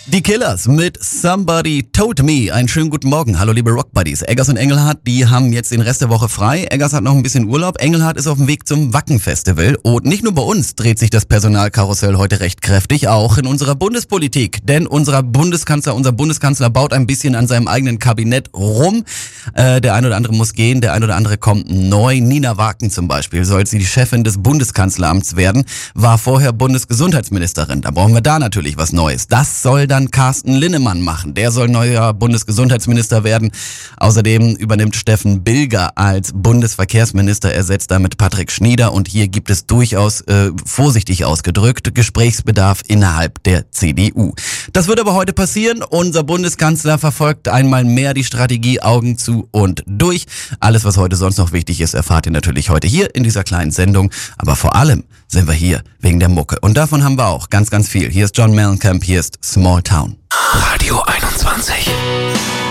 Die Killers mit Somebody Told Me. Einen schönen guten Morgen. Hallo liebe Rockbuddies. Eggers und Engelhardt, die haben jetzt den Rest der Woche frei. Eggers hat noch ein bisschen Urlaub. Engelhardt ist auf dem Weg zum Wacken-Festival. Und nicht nur bei uns dreht sich das Personalkarussell heute recht kräftig, auch in unserer Bundespolitik. Denn unser Bundeskanzler baut ein bisschen an seinem eigenen Kabinett rum. Der ein oder andere muss gehen, der ein oder andere kommt neu. Nina Waken zum Beispiel soll sie die Chefin des Bundeskanzleramts werden, war vorher Bundesgesundheitsministerin. Da brauchen wir da natürlich was Neues. Das soll dann Carsten Linnemann machen. Der soll neuer Bundesgesundheitsminister werden. Außerdem übernimmt Steffen Bilger als Bundesverkehrsminister, ersetzt damit Patrick Schnieder. Und hier gibt es durchaus, vorsichtig ausgedrückt, Gesprächsbedarf innerhalb der CDU. Das wird aber heute passieren. Unser Bundeskanzler verfolgt einmal mehr die Strategie Augen zu und durch. Alles, was heute sonst noch wichtig ist, erfahrt ihr natürlich heute hier in dieser kleinen Sendung. Aber vor allem sind wir hier wegen der Mucke. Und davon haben wir auch ganz, ganz viel. Hier ist John Mellencamp, hier ist Small Town. Radio 21.